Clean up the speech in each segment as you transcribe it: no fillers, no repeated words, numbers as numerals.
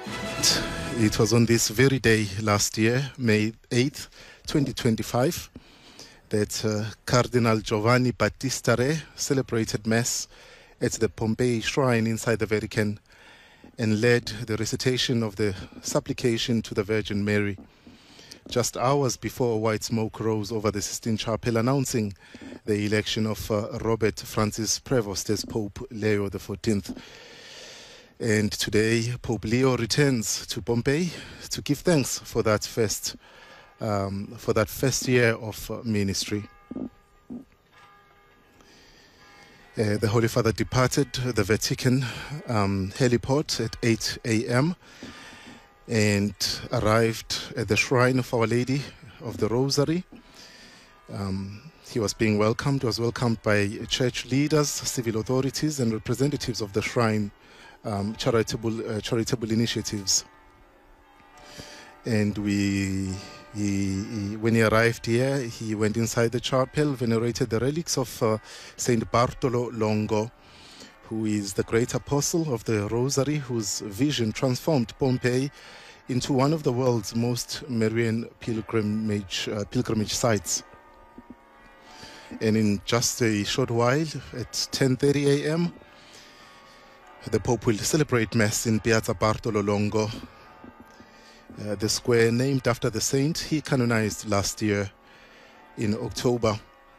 It was on this very day last year, May 8th, 2025, that Cardinal Giovanni Battista Re celebrated Mass at the Pompeii Shrine inside the Vatican and led the recitation of the supplication to the Virgin Mary. Just hours before, white smoke rose over the Sistine Chapel announcing the election of Robert Francis Prevost as Pope Leo XIV. And today, Pope Leo returns to Pompeii to give thanks for that first year of ministry. The Holy Father departed the Vatican heliport at 8 a.m. and arrived at the shrine of Our Lady of the Rosary. He was being welcomed. He was welcomed by church leaders, civil authorities, and representatives of the shrine. Charitable initiatives. And when he arrived here, he went inside the chapel, venerated the relics of Saint Bartolo Longo, who is the great apostle of the Rosary, whose vision transformed Pompeii into one of the world's most Marian pilgrimage sites. And in just a short while, at 10:30 a.m., the Pope will celebrate Mass in Piazza Bartolo Longo, the square named after the saint he canonized last year in October.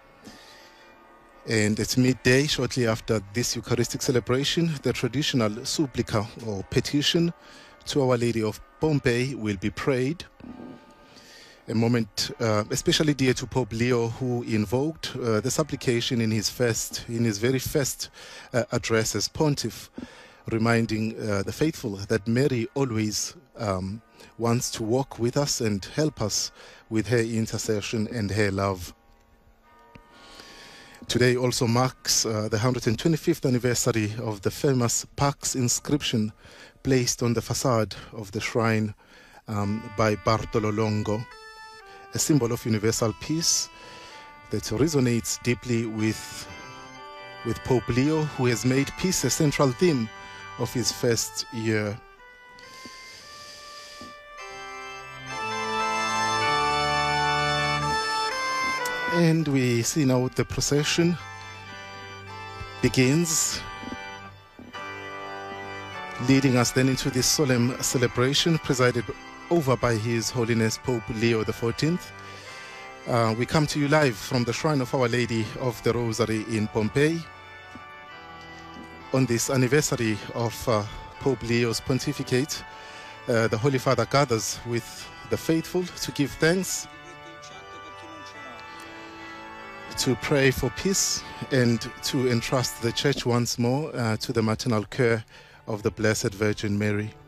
And at midday, shortly after this Eucharistic celebration, the traditional supplica or petition to Our Lady of Pompeii will be prayed. A moment especially dear to Pope Leo, who invoked the supplication in his very first address as pontiff, reminding the faithful that Mary always wants to walk with us and help us with her intercession and her love. Today also marks the 125th anniversary of the famous Pax inscription placed on the facade of the shrine by Bartolo Longo, a symbol of universal peace that resonates deeply with Pope Leo, who has made peace a central theme of his first year. And we see now the procession begins, leading us then into this solemn celebration presided over by His Holiness Pope Leo XIV. We come to you live from the Shrine of Our Lady of the Rosary in Pompeii. On this anniversary of Pope Leo's pontificate, the Holy Father gathers with the faithful to give thanks, to pray for peace, and to entrust the Church once more to the maternal care of the Blessed Virgin Mary.